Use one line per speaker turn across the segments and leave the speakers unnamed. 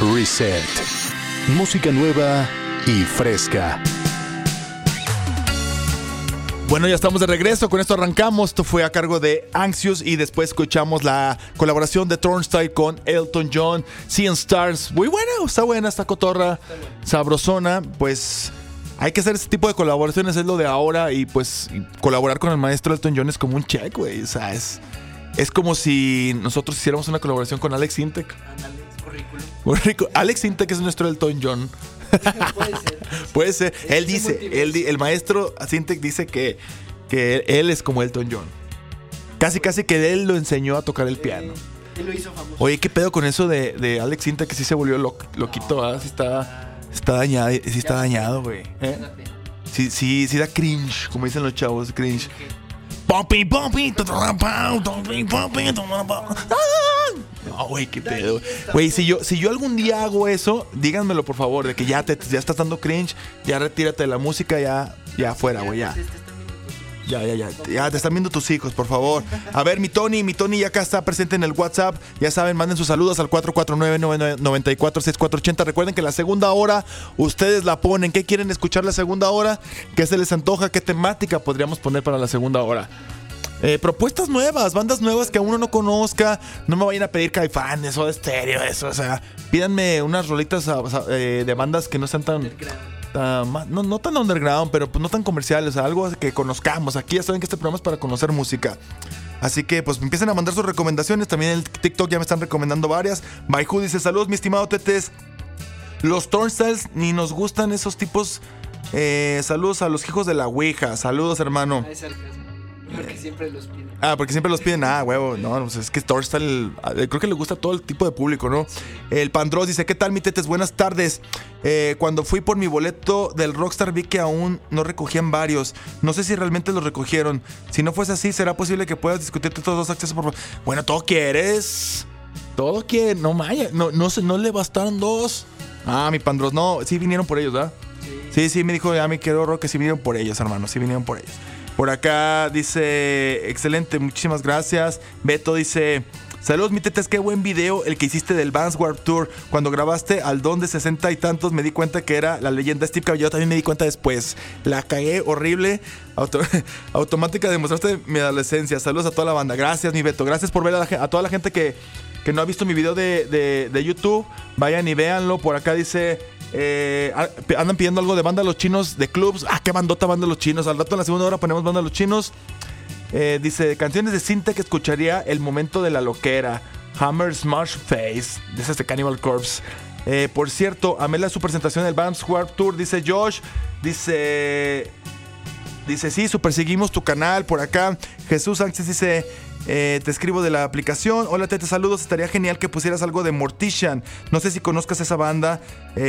Reset. Música nueva y fresca.
Bueno, ya estamos de regreso, con esto arrancamos. Esto fue a cargo de Anxious y después escuchamos la colaboración de Turnstile con Elton John, Seeing Stars. Muy buena, está buena esta cotorra, sabrosona. Pues hay que hacer este tipo de colaboraciones, es lo de ahora. Y pues colaborar con el maestro Elton John es como un check, güey. O sea, es como si nosotros hiciéramos una colaboración con Alex Intec. Alex Intec es nuestro Elton John. Puede ser. Él dice, el maestro Sintec dice que él es como Elton John. Casi que él lo enseñó a tocar el piano.
Él lo hizo famoso.
Oye, ¿qué pedo con eso de Alex Sintec? Que sí se volvió loquito, ¿ah? Sí está dañado, sí está dañado, güey. Sí da cringe, como dicen los chavos, cringe. Poppy. No, güey, qué pedo. Güey, si yo algún día hago eso, díganmelo por favor, de que ya estás dando cringe, ya retírate de la música, ya afuera, güey, ya. Ya te están viendo tus hijos, por favor. A ver, mi Tony ya acá está presente en el WhatsApp. Ya saben, manden sus saludos al 449-994-6480. Recuerden que la segunda hora ustedes la ponen. ¿Qué quieren escuchar la segunda hora? ¿Qué se les antoja? ¿Qué temática podríamos poner para la segunda hora? Propuestas nuevas, bandas nuevas que aún uno no conozca. No me vayan a pedir Caifanes o de Stereo, eso. O sea, pídanme unas rolitas de bandas que no sean tan... no tan underground, pero pues no tan comerciales, o sea, algo que conozcamos. Aquí ya saben que este programa es para conocer música. Así que pues empiecen a mandar sus recomendaciones. También en el TikTok ya me están recomendando varias. Baihu dice: saludos mi estimado Tetes. Los Turnstiles ni nos gustan esos tipos. Saludos a los hijos de la Ouija. Saludos, hermano.
Porque siempre los piden.
Porque siempre los piden. Huevo. No, pues es que Turnstile creo que le gusta a todo el tipo de público, ¿no? El Pandros dice: ¿qué tal, mi Tetes? Buenas tardes. Cuando fui por mi boleto del Rockstar vi que aún no recogían varios. No sé si realmente los recogieron. Si no fuese así, ¿será posible que puedas discutir todos los accesos por favor? Bueno, todo quieres. Todo quiere. No, Maya. No le bastaron dos. Mi Pandros. No, sí vinieron por ellos, ¿verdad? Sí, me dijo mi querido Rock que sí vinieron por ellos, hermano. Sí vinieron por ellos. Por acá dice: excelente, muchísimas gracias. Beto dice: saludos mi Tetes, qué buen video el que hiciste del Vans Warped Tour. Cuando grabaste al Don de 60 y tantos me di cuenta que era la leyenda Steve Caballero. También me di cuenta después. La cagué horrible. Automática demostraste mi adolescencia. Saludos a toda la banda. Gracias mi Beto. Gracias por ver a toda la gente que no ha visto mi video de YouTube. Vayan y véanlo. Por acá dice... andan pidiendo algo de Banda Los Chinos de clubs. Qué bandota Banda Los Chinos. Al rato en la segunda hora ponemos Banda Los Chinos. Dice: canciones de Sintec que escucharía el momento de la loquera. Hammer Smash Face. De esas de Cannibal Corpse. Por cierto, amé su presentación del Vans Warped Tour. Dice Josh. Dice sí, super seguimos tu canal. Por acá Jesús Sánchez dice: te escribo de la aplicación. Hola Tete, saludos. Estaría genial que pusieras algo de Mortician. No sé si conozcas esa banda.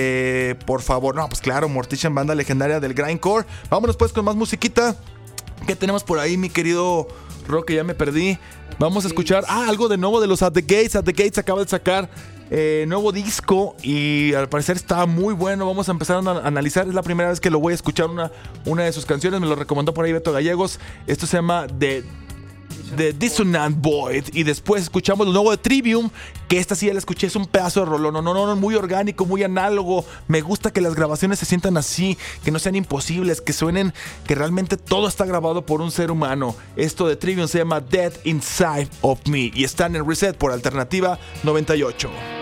Por favor. No, pues claro, Mortician, banda legendaria del grindcore. Vámonos pues con más musiquita. ¿Qué tenemos por ahí, mi querido Rock? Que ya me perdí. Vamos a escuchar algo de nuevo de los At The Gates. At The Gates acaba de sacar nuevo disco y al parecer está muy bueno. Vamos a empezar a analizar. Es la primera vez que lo voy a escuchar una de sus canciones. Me lo recomendó por ahí Beto Gallegos. Esto se llama The Dissonant Void. Y después escuchamos lo nuevo de Trivium, que esta sí ya la escuché, es un pedazo de rolón. No, muy orgánico, muy análogo. Me gusta que las grabaciones se sientan así, que no sean imposibles, que suenen, que realmente todo está grabado por un ser humano. Esto de Trivium se llama Dead Inside of Me y están en Reset por Alternativa 98.